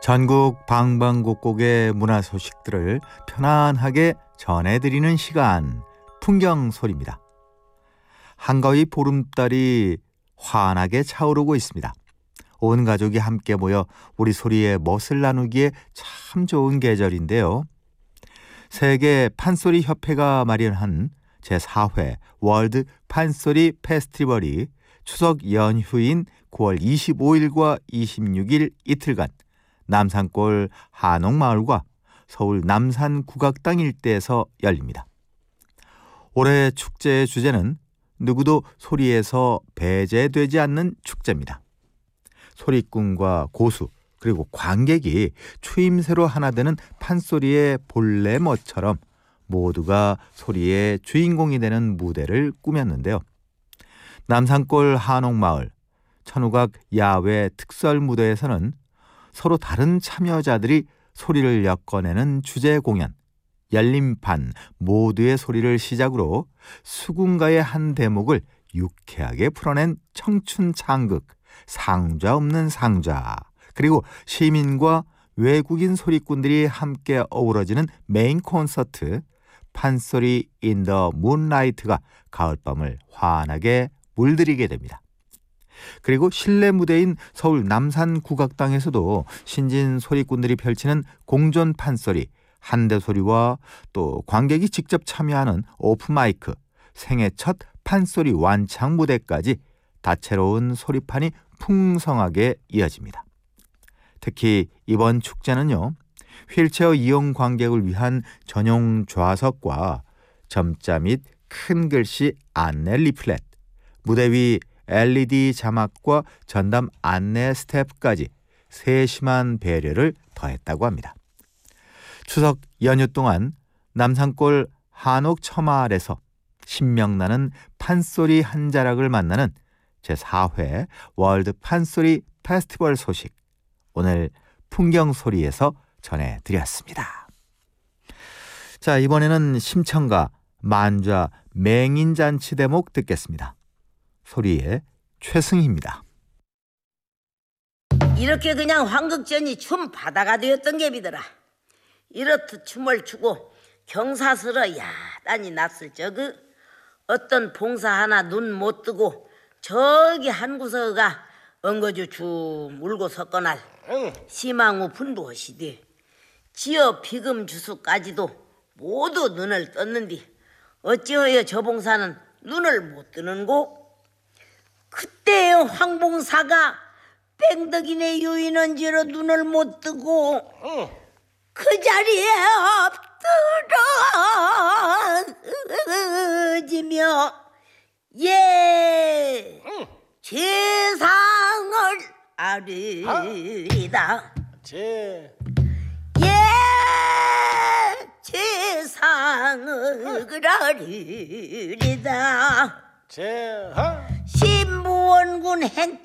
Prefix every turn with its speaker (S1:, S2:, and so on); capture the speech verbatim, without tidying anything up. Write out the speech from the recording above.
S1: 전국 방방곡곡의 문화 소식들을 편안하게 전해드리는 시간, 풍경소리입니다. 한가위 보름달이 환하게 차오르고 있습니다. 온 가족이 함께 모여 우리 소리의 멋을 나누기에 참 좋은 계절인데요. 세계 판소리 협회가 마련한 제사 회 월드 판소리 페스티벌이 추석 연휴인 구월 이십오일과 이십육일 이틀간 남산골 한옥마을과 서울 남산국악당 일대에서 열립니다. 올해 축제의 주제는 누구도 소리에서 배제되지 않는 축제입니다. 소리꾼과 고수 그리고 관객이 추임새로 하나 되는 판소리의 본래 멋처럼 모두가 소리의 주인공이 되는 무대를 꾸몄는데요. 남산골 한옥마을 천우각 야외 특설 무대에서는 서로 다른 참여자들이 소리를 엮어내는 주제 공연, 열림판 모두의 소리를 시작으로 수군가의 한 대목을 유쾌하게 풀어낸 청춘 창극, 상좌 없는 상좌, 그리고 시민과 외국인 소리꾼들이 함께 어우러지는 메인 콘서트 판소리 인 더 문라이트가 가을밤을 환하게 물들이게 됩니다. 그리고 실내 무대인 서울 남산국악당에서도 신진 소리꾼들이 펼치는 공존 판소리, 한대소리와 또 관객이 직접 참여하는 오픈마이크, 생애 첫 판소리 완창 무대까지 다채로운 소리판이 풍성하게 이어집니다. 특히 이번 축제는요, 휠체어 이용 관객을 위한 전용 좌석과 점자 및 큰 글씨 안내 리플렛, 무대 위 엘이디 자막과 전담 안내 스텝까지 세심한 배려를 더했다고 합니다. 추석 연휴 동안 남산골 한옥 처마을에서 신명나는 판소리 한 자락을 만나는 제사 회 월드 판소리 페스티벌 소식, 오늘 풍경소리에서 전해드렸습니다. 자, 이번에는 심청가 만좌 맹인잔치 대목 듣겠습니다. 소리의 최승희입니다.
S2: 이렇게 그냥 황극전이 춤 바다가 되었던 갭이더라. 이렇듯 춤을 추고 경사스러 야단이 났을 적그 어떤 봉사 하나 눈 못 뜨고 저기 한 구석가 엉거주 쭉 물고 섰거날 시망후 분부하시되 지어 비금 주수까지도 모두 눈을 떴는디 어찌하여 저 봉사는 눈을 못 뜨는고? 그때 황봉사가 뺑덕이네 유인원지로 눈을 못 뜨고 응. 그 자리에 엎드러지며 예 응. 세상을 아르리다
S3: 제
S2: 예 세상을 아르리다
S3: 제 하
S2: 신무원군 행